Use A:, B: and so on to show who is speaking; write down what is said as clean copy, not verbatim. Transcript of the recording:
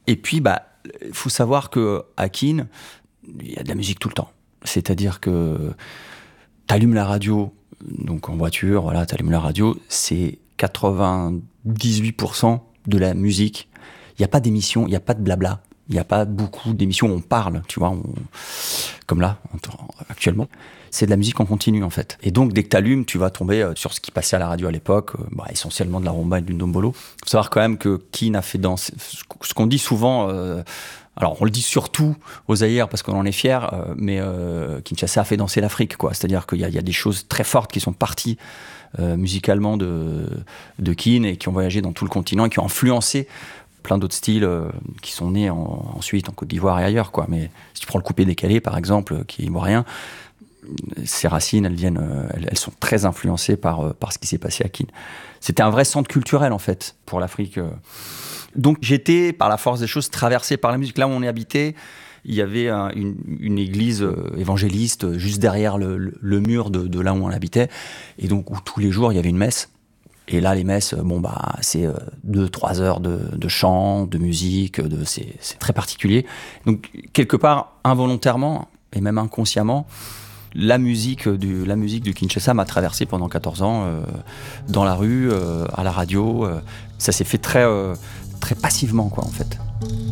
A: Et puis, il faut savoir qu'à Keene, il y a de la musique tout le temps. C'est-à-dire que t'allumes la radio, donc en voiture, voilà, t'allumes la radio, c'est 98% de la musique. Il n'y a pas d'émission, il n'y a pas de blabla. Il n'y a pas beaucoup d'émissions où on parle, tu vois, comme là, actuellement. C'est de la musique en continu, en fait. Et donc, dès que tu allumes, tu vas tomber sur ce qui passait à la radio à l'époque, essentiellement de la rumba et du ndombolo. Il faut savoir quand même que Keene a fait danser, ce qu'on dit souvent, alors on le dit surtout aux Zaïre parce qu'on en est fiers, mais Kinshasa a fait danser l'Afrique, quoi. C'est-à-dire qu'il y a des choses très fortes qui sont parties musicalement de Keene et qui ont voyagé dans tout le continent et qui ont influencé plein d'autres styles qui sont nés ensuite en Côte d'Ivoire et ailleurs, quoi. Mais si tu prends le coupé-décalé, par exemple, qui est ivoirien, ses racines, elles sont très influencées par ce qui s'est passé à Keene. C'était un vrai centre culturel, en fait, pour l'Afrique. Donc j'étais, par la force des choses, traversé par la musique. Là où on est habité, il y avait une église évangéliste juste derrière le mur de là où on habitait. Et donc, où tous les jours, il y avait une messe. Et là, les messes, c'est 2-3 heures de chant, de musique, c'est très particulier. Donc, quelque part, involontairement, et même inconsciemment, la musique du Kinshasa m'a traversé pendant 14 ans, dans la rue, à la radio. Ça s'est fait très passivement, quoi, en fait.